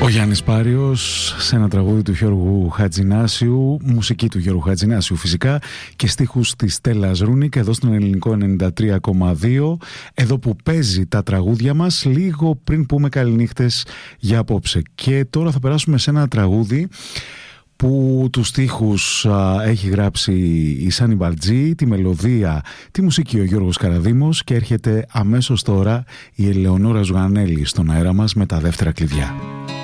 Ο Γιάννης Πάριος σε ένα τραγούδι του Γιώργου Χατζηνάσιου, μουσική του Γιώργου Χατζηνάσιου φυσικά, και στίχους της Στέλλας Ρούνικ εδώ στον Ελληνικό 93,2, εδώ που παίζει τα τραγούδια μας λίγο πριν πούμε καληνύχτες για απόψε. Και τώρα θα περάσουμε σε ένα τραγούδι που τους στίχους έχει γράψει η Σάνι Μπαλτζή, τη μελωδία, τη μουσική ο Γιώργος Καραδήμος, και έρχεται αμέσως τώρα η Ελεονόρα Ζουγανέλη στον αέρα μας με τα δεύτερα κλειδιά.